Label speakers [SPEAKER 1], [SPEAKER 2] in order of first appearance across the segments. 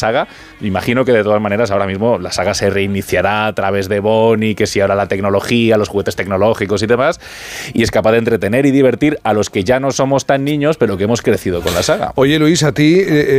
[SPEAKER 1] saga. Imagino que de todas maneras ahora mismo la saga se reiniciará a través de Bonnie, que si ahora la tecnología, los juguetes tecnológicos y demás, y es capaz de entretener y divertir a los que ya no somos tan niños, pero que hemos crecido con la saga.
[SPEAKER 2] Oye, Luis, a ti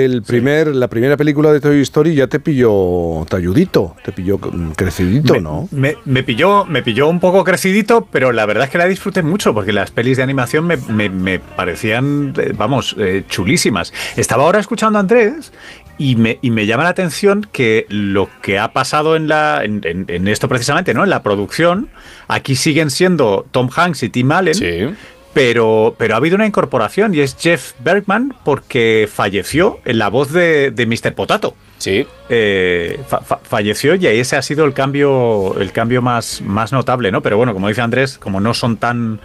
[SPEAKER 2] la primera película de Toy Story ya te pilló talludito, te pilló crecidito, ¿no?
[SPEAKER 3] Me pilló un poco crecidito, pero la verdad es que la disfruté mucho, porque las pelis de animación me parecían, chulísimas. Estaba ahora escuchando a Andrés y me llama la atención que lo que ha pasado en esto precisamente, ¿no? En la producción, aquí siguen siendo Tom Hanks y Tim Allen. Sí. Pero ha habido una incorporación y es Jeff Bergman, porque falleció en la voz de Mr. Potato.
[SPEAKER 1] Sí.
[SPEAKER 3] Falleció y ese ha sido el cambio más notable, ¿no? Pero bueno, como dice Andrés, como no son tan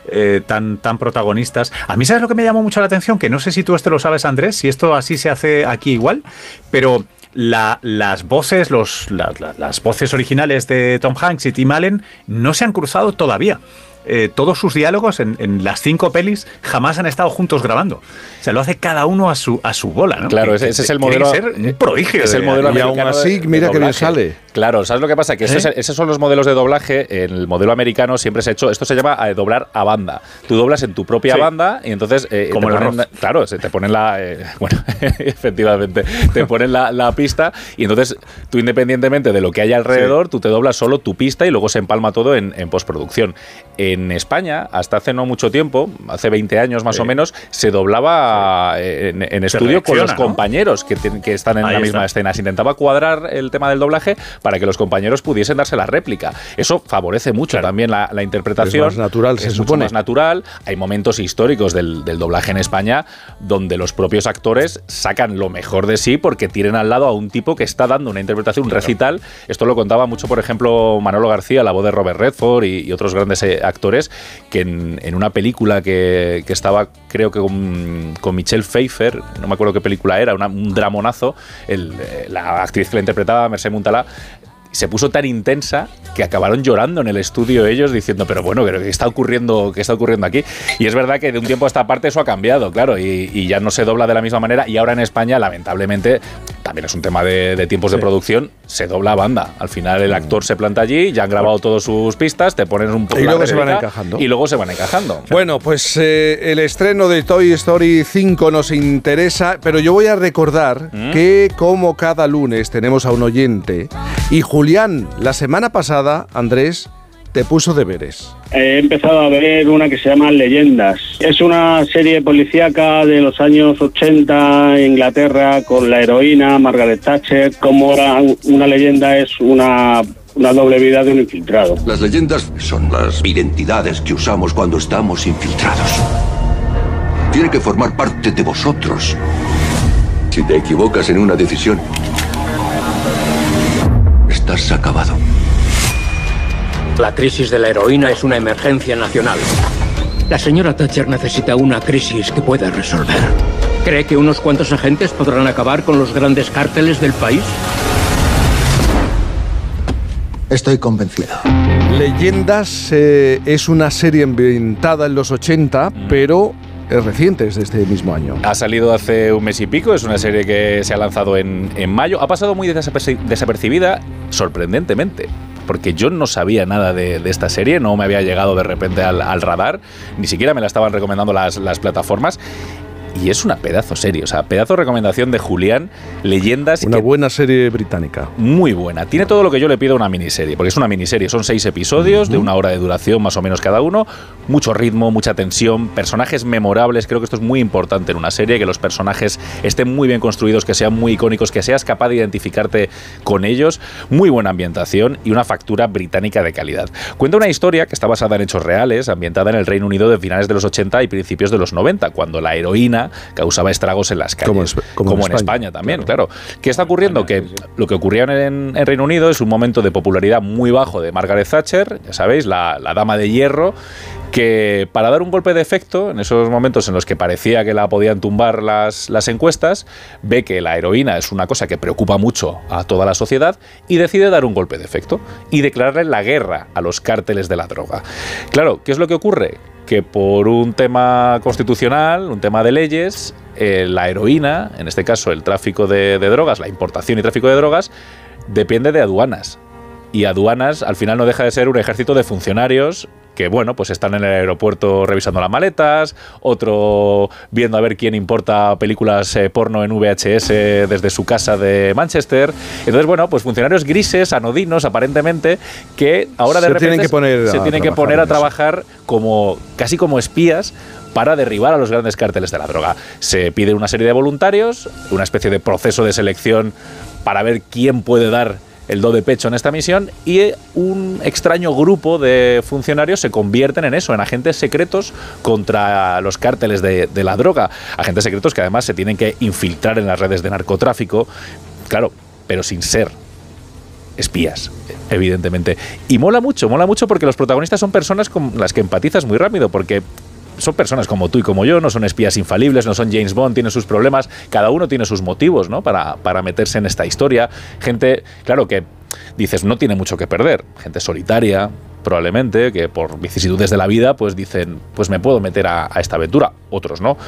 [SPEAKER 3] protagonistas. A mí, ¿sabes lo que me llamó mucho la atención? Que no sé si tú esto lo sabes, Andrés, si esto así se hace aquí igual, pero las voces originales de Tom Hanks y Tim Allen no se han cruzado todavía. Todos sus diálogos en las 5 pelis jamás han estado juntos grabando. O sea, lo hace cada uno a su bola, ¿no?
[SPEAKER 1] Claro, ese es el modelo.
[SPEAKER 3] Tiene que ser un prodigio.
[SPEAKER 1] Es el modelo americano.
[SPEAKER 2] Y aún así, mira que bien sale.
[SPEAKER 1] Claro, ¿sabes lo que pasa? Que esos son los modelos de doblaje. En el modelo americano siempre se ha hecho. Esto se llama doblar a banda. Tú doblas en tu propia banda y entonces.
[SPEAKER 3] Como
[SPEAKER 1] claro, te ponen bueno, efectivamente, te ponen la pista y entonces tú, independientemente de lo que haya alrededor, tú te doblas solo tu pista y luego se empalma todo en postproducción. En España, hasta hace no mucho tiempo, hace 20 años más o menos, se doblaba en estudio con los compañeros que están en la misma escena. Se intentaba cuadrar el tema del doblaje para que los compañeros pudiesen darse la réplica. Eso favorece mucho también la interpretación.
[SPEAKER 2] Es más natural, se supone.
[SPEAKER 1] Mucho más natural. Hay momentos históricos del doblaje en España donde los propios actores sacan lo mejor de sí porque tienen al lado a un tipo que está dando una interpretación, un recital. Esto lo contaba mucho, por ejemplo, Manolo García, la voz de Robert Redford y otros grandes actores, que en una película que estaba, creo que con Michelle Pfeiffer, no me acuerdo qué película era, un dramonazo, la actriz que la interpretaba, Mercè Montalà, se puso tan intensa que acabaron llorando en el estudio ellos diciendo, pero bueno, ¿qué está ocurriendo aquí? Y es verdad que de un tiempo a esta parte eso ha cambiado, claro, y ya no se dobla de la misma manera, y ahora en España, lamentablemente, también es un tema de tiempos de producción, se dobla a banda. Al final el actor se planta allí, ya han grabado todas sus pistas, te ponen un poco
[SPEAKER 2] y luego se van encajando.
[SPEAKER 1] Y luego se van encajando.
[SPEAKER 2] Bueno, pues el estreno de Toy Story 5 nos interesa, pero yo voy a recordar que como cada lunes tenemos a un oyente, y Julián, la semana pasada, Andrés, te puso deberes.
[SPEAKER 4] He empezado a ver una que se llama Leyendas. Es una serie policíaca de los años 80 en Inglaterra, con la heroína Margaret Thatcher. Como una leyenda es una doble vida de un infiltrado.
[SPEAKER 5] Las leyendas son las identidades que usamos cuando estamos infiltrados. Tiene que formar parte de vosotros. Si te equivocas en una decisión, estás acabado.
[SPEAKER 6] La crisis de la heroína es una emergencia nacional. La señora Thatcher necesita una crisis que pueda resolver. ¿Cree que unos cuantos agentes podrán acabar con los grandes cárteles del país?
[SPEAKER 7] Estoy convencido.
[SPEAKER 2] Leyendas es una serie ambientada en los 80, pero es reciente, es de este mismo año.
[SPEAKER 1] Ha salido hace un mes y pico, es una serie que se ha lanzado en mayo. Ha pasado muy desapercibida, sorprendentemente, porque yo no sabía nada de esta serie, no me había llegado de repente al radar, ni siquiera me la estaban recomendando las plataformas. Y es una pedazo serie, o sea, pedazo recomendación de Julián, Leyendas.
[SPEAKER 2] Una buena serie británica.
[SPEAKER 1] Muy buena. Tiene todo lo que yo le pido a una miniserie, porque es una miniserie, son 6 episodios de 1 hora de duración más o menos cada uno, mucho ritmo, mucha tensión, personajes memorables. Creo que esto es muy importante en una serie, que los personajes estén muy bien construidos, que sean muy icónicos, que seas capaz de identificarte con ellos. Muy buena ambientación y una factura británica de calidad. Cuenta una historia que está basada en hechos reales, ambientada en el Reino Unido de finales de los 80 y principios de los 90, cuando la heroína causaba estragos en las calles, como en España también, claro. ¿Qué está ocurriendo? Que lo que ocurría en Reino Unido es un momento de popularidad muy bajo de Margaret Thatcher, ya sabéis, la dama de hierro, que para dar un golpe de efecto, en esos momentos en los que parecía que la podían tumbar las encuestas, ve que la heroína es una cosa que preocupa mucho a toda la sociedad y decide dar un golpe de efecto y declararle la guerra a los cárteles de la droga. Claro, ¿qué es lo que ocurre? Que por un tema constitucional, un tema de leyes, la heroína, en este caso el tráfico de drogas, la importación y tráfico de drogas, depende de aduanas. Y aduanas al final no deja de ser un ejército de funcionarios que, bueno, pues están en el aeropuerto revisando las maletas, otro viendo a ver quién importa películas porno en VHS desde su casa de Manchester. Entonces, bueno, pues funcionarios grises, anodinos, aparentemente, que ahora de repente se tienen que poner a trabajar como casi como espías para derribar a los grandes cárteles de la droga. Se pide una serie de voluntarios, una especie de proceso de selección para ver quién puede dar el do de pecho en esta misión, y un extraño grupo de funcionarios se convierten en eso, en agentes secretos contra los cárteles de la droga. Agentes secretos que además se tienen que infiltrar en las redes de narcotráfico, claro, pero sin ser espías, evidentemente. Y mola mucho porque los protagonistas son personas con las que empatizas muy rápido, porque son personas como tú y como yo, no son espías infalibles, no son James Bond, tienen sus problemas, cada uno tiene sus motivos, ¿no?, para meterse en esta historia. Gente, claro, que dices, no tiene mucho que perder, gente solitaria, probablemente, que por vicisitudes de la vida, pues dicen, pues me puedo meter a esta aventura. Otros no.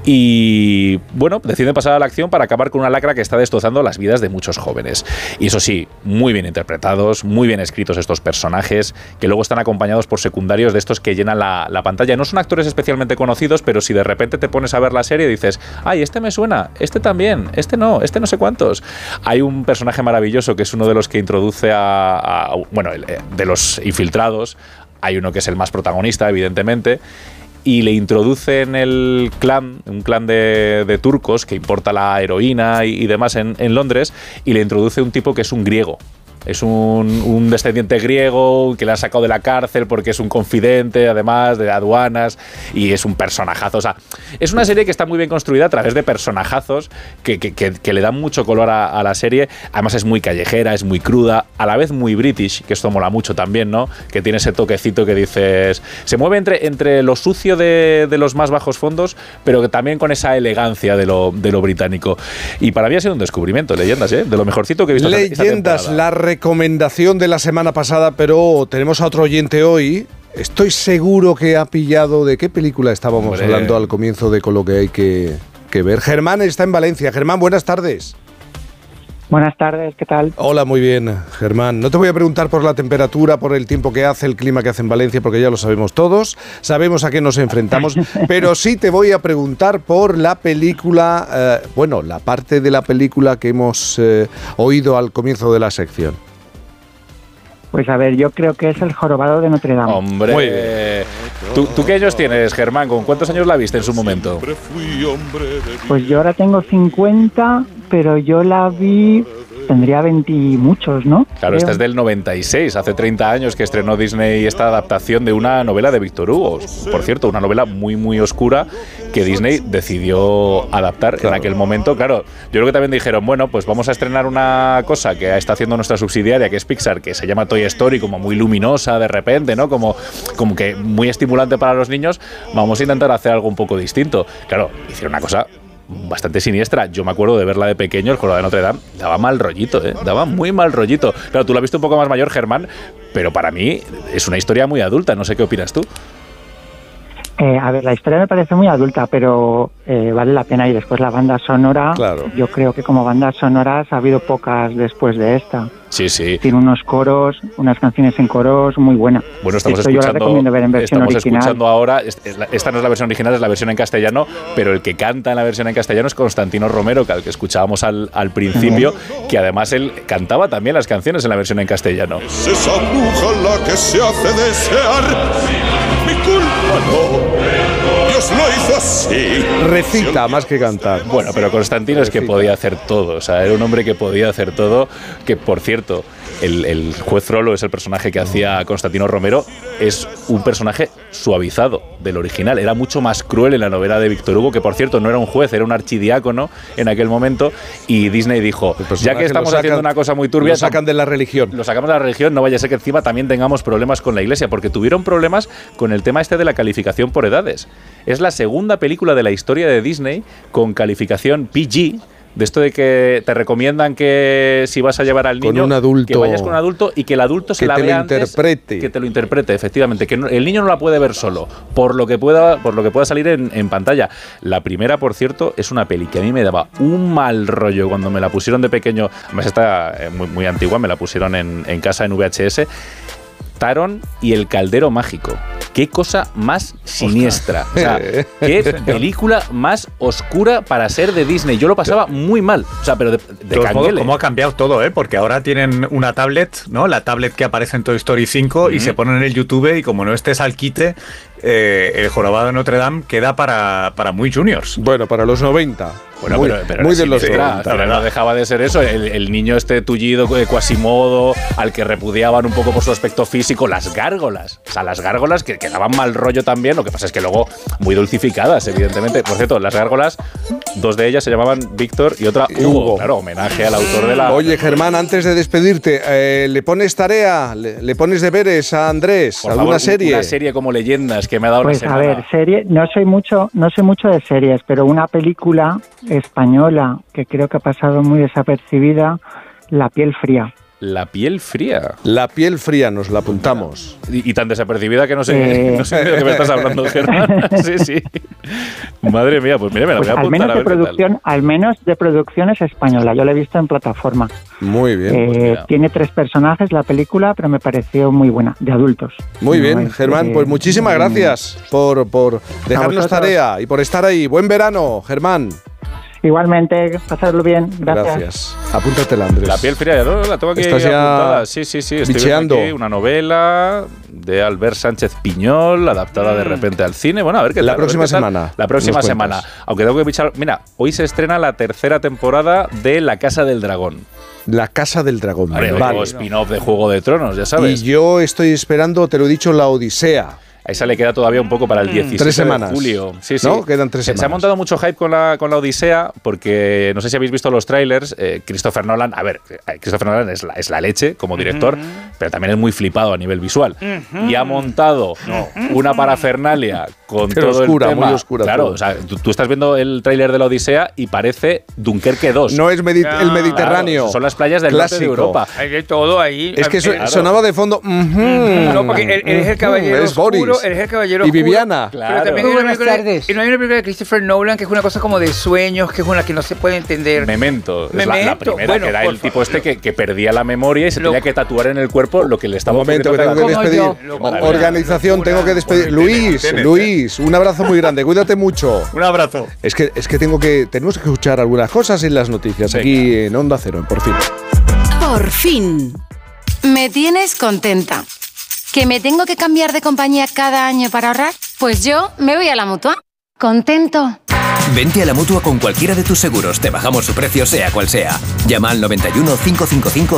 [SPEAKER 1] Y bueno, deciden pasar a la acción para acabar con una lacra que está destrozando las vidas de muchos jóvenes. Y eso sí, muy bien interpretados, muy bien escritos estos personajes, que luego están acompañados por secundarios de estos que llenan la pantalla. No son actores especialmente conocidos, pero si de repente te pones a ver la serie y dices, ay, este me suena, este también, este no sé cuántos. Hay un personaje maravilloso que es uno de los que introduce de los infiltrados. Hay uno que es el más protagonista, evidentemente, y le introduce en el clan, un clan de turcos que importa la heroína y demás en Londres, y le introduce un tipo que es un griego. Es un descendiente griego que le han sacado de la cárcel porque es un confidente, además, de aduanas, y es un personajazo. O sea, es una serie que está muy bien construida a través de personajazos que le dan mucho color a la serie. Además es muy callejera, es muy cruda, a la vez muy british, que esto mola mucho también, ¿no? Que tiene ese toquecito que dices... Se mueve entre lo sucio de los más bajos fondos, pero que también con esa elegancia de lo británico. Y para mí ha sido un descubrimiento, Leyendas, ¿eh? De lo mejorcito que he visto esta temporada.
[SPEAKER 2] Recomendación de la semana pasada, pero tenemos a otro oyente hoy. Estoy seguro que ha pillado de qué película estábamos hablando al comienzo de Con lo que hay que ver. Germán está en Valencia. Germán, buenas tardes.
[SPEAKER 8] Buenas tardes, ¿qué tal?
[SPEAKER 2] Hola, muy bien, Germán. No te voy a preguntar por la temperatura, por el tiempo que hace, el clima que hace en Valencia, porque ya lo sabemos todos, sabemos a qué nos enfrentamos, pero sí te voy a preguntar por la película, la parte de la película que hemos oído al comienzo de la sección.
[SPEAKER 8] Pues a ver, yo creo que es El jorobado de Notre Dame.
[SPEAKER 1] ¡Hombre! ¿Tú qué años tienes, Germán? ¿Con cuántos años la viste en su momento?
[SPEAKER 8] Pues yo ahora tengo 50, pero yo la vi... Tendría 20 y muchos, ¿no?
[SPEAKER 1] Claro, esta es del 96, hace 30 años que estrenó Disney esta adaptación de una novela de Víctor Hugo. Por cierto, una novela muy, muy oscura que Disney decidió adaptar en aquel momento. Claro, yo creo que también dijeron, bueno, pues vamos a estrenar una cosa que está haciendo nuestra subsidiaria, que es Pixar, que se llama Toy Story, como muy luminosa de repente, ¿no? Como que muy estimulante para los niños. Vamos a intentar hacer algo un poco distinto. Claro, hicieron una cosa bastante siniestra. Yo me acuerdo de verla de pequeño, El jorobado de Notre Dame, daba mal rollito, daba muy mal rollito. Claro, tú la has visto un poco más mayor, Germán, pero para mí es una historia muy adulta. No sé qué opinas tú.
[SPEAKER 8] A ver, la historia me parece muy adulta, pero vale la pena. Y después la banda sonora, claro. Yo creo que como bandas sonoras ha habido pocas después de esta.
[SPEAKER 1] Sí, sí.
[SPEAKER 8] Tiene unos coros, unas canciones en coros muy buenas.
[SPEAKER 1] Bueno, estamos escuchando ahora, esta no es la versión original, es la versión en castellano, pero el que canta en la versión en castellano es Constantino Romero, que al que escuchábamos al principio, que además él cantaba también las canciones en la versión en castellano.
[SPEAKER 9] Es esa bruja la que se hace desear. Mi culpa no. Dios lo hizo así.
[SPEAKER 2] Recita más que cantar.
[SPEAKER 1] Bueno, pero Constantino es que podía hacer todo. O sea, era un hombre que podía hacer todo. Que, por cierto, el juez Frollo es el personaje que hacía Constantino Romero. Es un personaje suavizado del original. Era mucho más cruel en la novela de Víctor Hugo, que, por cierto, no era un juez, era un archidiácono en aquel momento. Y Disney dijo, ya que estamos haciendo una cosa muy turbia...
[SPEAKER 2] Lo sacan de la religión.
[SPEAKER 1] Lo sacamos de la religión, no vaya a ser que encima también tengamos problemas con la iglesia, porque tuvieron problemas con el tema este de la calificación por edades. Es la segunda película de la historia de Disney con calificación PG, De esto de que te recomiendan que si vas a llevar al niño, que vayas con un adulto y que el adulto se la vea antes, que te lo interprete, efectivamente, que el niño no la puede ver solo, por lo que pueda salir en pantalla. La primera, por cierto, es una peli que a mí me daba un mal rollo cuando me la pusieron de pequeño. Además está muy, muy antigua, me la pusieron en casa en VHS. Taron y el caldero mágico. Qué cosa más siniestra. O sea, qué película más oscura para ser de Disney. Yo lo pasaba muy mal. O sea, pero de canguele.
[SPEAKER 3] ¿Cómo ha cambiado todo, Porque ahora tienen una tablet, ¿no? La tablet que aparece en Toy Story 5 y se ponen en el YouTube y como no estés al quite, el jorobado de Notre Dame queda para muy juniors.
[SPEAKER 2] Bueno, para los 90.
[SPEAKER 1] Bueno, pero
[SPEAKER 2] muy de los 90.
[SPEAKER 1] Pero no dejaba de ser eso. El niño tullido, Quasimodo, al que repudiaban un poco por su aspecto físico. Las gárgolas. O sea, las gárgolas que daban mal rollo también. Lo que pasa es que luego muy dulcificadas, evidentemente. Por cierto, las gárgolas, dos de ellas se llamaban Víctor y otra Hugo. Claro, homenaje al autor de la...
[SPEAKER 2] Oye, Germán, antes de despedirte, ¿le pones tarea? ¿Le pones deberes a Andrés?
[SPEAKER 1] Por
[SPEAKER 2] ¿Alguna
[SPEAKER 1] favor,
[SPEAKER 2] serie?
[SPEAKER 1] Una serie como Leyendas que me ha dado
[SPEAKER 8] pues,
[SPEAKER 1] una semana.
[SPEAKER 8] A ver, serie, no sé mucho de series, pero una película española que creo que ha pasado muy desapercibida, La piel fría.
[SPEAKER 1] La piel fría.
[SPEAKER 2] La piel fría, nos la apuntamos.
[SPEAKER 1] Y tan desapercibida que no sé de lo que me estás hablando, Germán. Sí. Madre mía, pues mira, me la voy a apuntar a ver
[SPEAKER 8] al menos de producción es española. Yo la he visto en plataforma.
[SPEAKER 2] Muy bien.
[SPEAKER 8] Tiene 3 personajes la película, pero me pareció muy buena, de adultos.
[SPEAKER 2] Muy bien, Germán, pues muchísimas gracias por dejarnos tarea y por estar ahí. Buen verano, Germán.
[SPEAKER 8] Igualmente, pasarlo bien. Gracias.
[SPEAKER 2] Apúntatela, Andrés.
[SPEAKER 1] La piel fría, ¿no? La tengo aquí apuntada. Sí. Estoy viendo aquí una novela de Albert Sánchez Piñol, adaptada de repente al cine. Bueno, a ver qué tal.
[SPEAKER 2] La próxima semana.
[SPEAKER 1] La próxima semana. Aunque tengo que pichar... Mira, hoy se estrena la 3ª temporada de La Casa del Dragón.
[SPEAKER 2] La Casa del Dragón.
[SPEAKER 1] Vale. Spin-off de Juego de Tronos, ya sabes.
[SPEAKER 2] Y yo estoy esperando, te lo he dicho, La Odisea.
[SPEAKER 1] A esa le queda todavía un poco para el 17 de julio. Sí.
[SPEAKER 2] ¿No? Quedan 3 semanas.
[SPEAKER 1] Se ha montado mucho hype con la Odisea porque no sé si habéis visto los trailers. Christopher Nolan, Christopher Nolan es la leche como director, pero también es muy flipado a nivel visual. Y ha montado una parafernalia con pero todo
[SPEAKER 2] oscura,
[SPEAKER 1] el tema.
[SPEAKER 2] Muy oscura.
[SPEAKER 1] Claro, o sea, tú estás viendo el tráiler de la Odisea y parece Dunkerque 2.
[SPEAKER 2] No es el Mediterráneo.
[SPEAKER 1] Claro, son las playas del norte de Europa.
[SPEAKER 10] Hay de todo ahí.
[SPEAKER 2] Es que sonaba de fondo.
[SPEAKER 10] No, porque él es el caballero
[SPEAKER 2] es Boris.
[SPEAKER 10] Él es el caballero
[SPEAKER 2] y Viviana.
[SPEAKER 10] Claro. Pero también
[SPEAKER 11] Buenas tardes.
[SPEAKER 10] Y no hay una película de Christopher Nolan que es una cosa como de sueños, que es una que no se puede entender.
[SPEAKER 1] Memento. Es la primera, bueno, que era el tipo que perdía la memoria y se tenía que tatuar en el cuerpo lo que le estaba
[SPEAKER 2] ocurriendo. Un momento, que tengo que despedir. Organización, tengo que despedir. Luis, un abrazo muy grande. Cuídate mucho.
[SPEAKER 3] Un abrazo.
[SPEAKER 2] Es que tenemos que escuchar algunas cosas en las noticias aquí en Onda Cero, por fin.
[SPEAKER 12] Por fin. Me tienes contenta. ¿Que me tengo que cambiar de compañía cada año para ahorrar? Pues yo me voy a la Mutua. Contento.
[SPEAKER 13] Vente a la Mutua con cualquiera de tus seguros. Te bajamos su precio sea cual sea. Llama al 91 555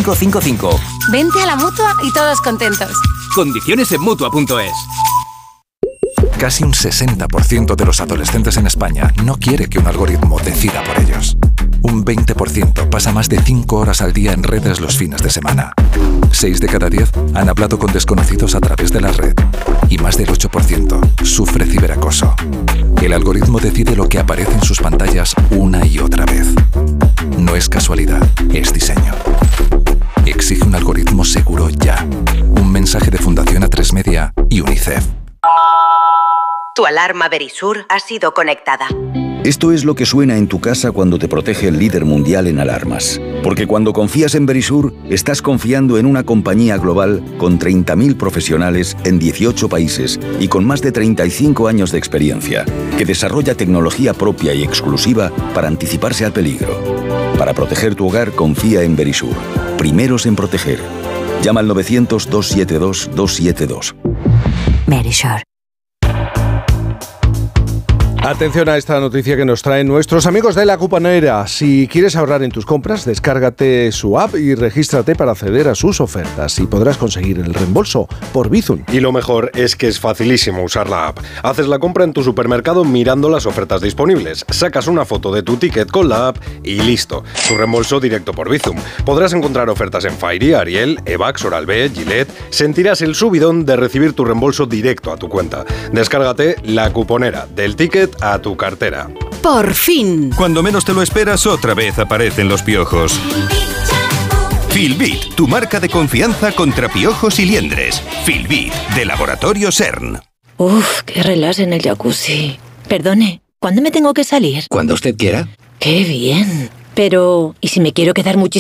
[SPEAKER 13] 5555.
[SPEAKER 12] Vente a la Mutua y todos contentos.
[SPEAKER 13] Condiciones en Mutua.es.
[SPEAKER 14] Casi un 60% de los adolescentes en España no quiere que un algoritmo decida por ellos. Un 20% pasa más de 5 horas al día en redes los fines de semana. 6 de cada 10 han hablado con desconocidos a través de la red. Y más del 8% sufre ciberacoso. El algoritmo decide lo que aparece en sus pantallas una y otra vez. No es casualidad, es diseño. Exige un algoritmo seguro ya. Un mensaje de Fundación A3 Media y UNICEF.
[SPEAKER 15] Tu alarma Verisur ha sido conectada.
[SPEAKER 16] Esto es lo que suena en tu casa cuando te protege el líder mundial en alarmas. Porque cuando confías en Verisur, estás confiando en una compañía global con 30.000 profesionales en 18 países y con más de 35 años de experiencia, que desarrolla tecnología propia y exclusiva para anticiparse al peligro. Para proteger tu hogar, confía en Verisur. Primeros en proteger. Llama al 900-272-272.
[SPEAKER 12] Verisur.
[SPEAKER 2] Atención a esta noticia que nos traen nuestros amigos de La Cuponera. Si quieres ahorrar en tus compras, descárgate su app y regístrate para acceder a sus ofertas y podrás conseguir el reembolso por Bizum.
[SPEAKER 17] Y lo mejor es que es facilísimo usar la app. Haces la compra en tu supermercado mirando las ofertas disponibles, sacas una foto de tu ticket con la app y listo. Tu reembolso directo por Bizum. Podrás encontrar ofertas en Fairy, Ariel, Evax, Oral-B, Gillette. Sentirás el subidón de recibir tu reembolso directo a tu cuenta. Descárgate La Cuponera, del ticket a tu cartera.
[SPEAKER 11] Por fin.
[SPEAKER 18] Cuando menos te lo esperas, otra vez aparecen los piojos. Filbit, tu marca de confianza contra piojos y liendres. Filbit, de Laboratorio CERN.
[SPEAKER 19] Uf, qué relax en el jacuzzi. Perdone, ¿cuándo me tengo que salir?
[SPEAKER 20] Cuando usted quiera.
[SPEAKER 19] ¡Qué bien! Pero, ¿y si me quiero quedar muchísimo